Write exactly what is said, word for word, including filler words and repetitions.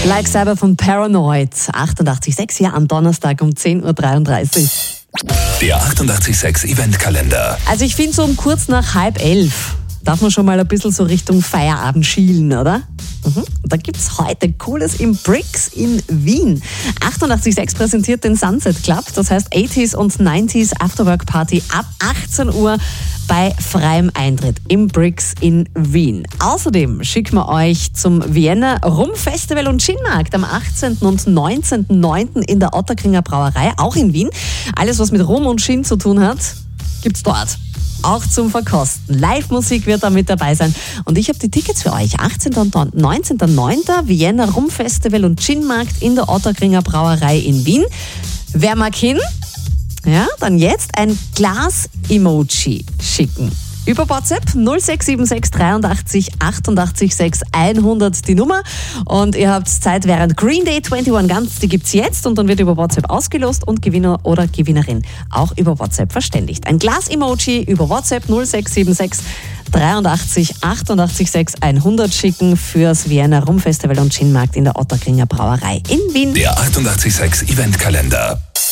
Like Cyber von Paranoid. achtundachtzig Komma sechs hier am Donnerstag um zehn Uhr dreiunddreißig. Der achtundachtzig Komma sechs Eventkalender. Also ich finde so um kurz nach halb elf darf man schon mal ein bisschen so Richtung Feierabend schielen, oder? Mhm. Da gibt's heute Cooles im Brix in Wien. achtundachtzig Komma sechs präsentiert den Sunset Club, das heißt achtziger und neunziger Afterwork Party ab achtzehn Uhr bei freiem Eintritt im Brix in Wien. Außerdem schicken wir euch zum Vienna Rum Festival und Ginmarkt am achtzehnten und neunzehnten neunten in der Ottakringer Brauerei, auch in Wien. Alles, was mit Rum und Gin zu tun hat, gibt's dort. Auch zum Verkosten. Live-Musik wird da mit dabei sein. Und ich habe die Tickets für euch. achtzehnten und neunzehnten neunten Vienna Rum Festival und Ginmarkt in der Ottakringer Brauerei in Wien. Wer mag hin? Ja, dann jetzt ein Glas-Emoji schicken. Über WhatsApp null sechs sieben sechs dreiundachtzig achtundachtzig sechs hundert die Nummer. Und ihr habt Zeit während Green Day einundzwanzig Guns, die gibt's jetzt und dann wird über WhatsApp ausgelost und Gewinner oder Gewinnerin auch über WhatsApp verständigt. Ein Glas-Emoji über WhatsApp null sechs sieben sechs dreiundachtzig achtundachtzig sechs hundert schicken fürs Vienna Rum Festival und Ginmarkt in der Ottakringer Brauerei in Wien. Der achtundachtzig Komma sechs Eventkalender.